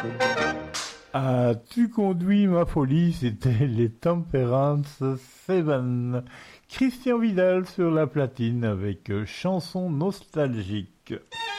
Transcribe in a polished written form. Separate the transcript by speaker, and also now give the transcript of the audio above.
Speaker 1: As-tu conduit ma folie, c'était les Temperance Seven. Christian Vidal sur la platine avec chanson nostalgique.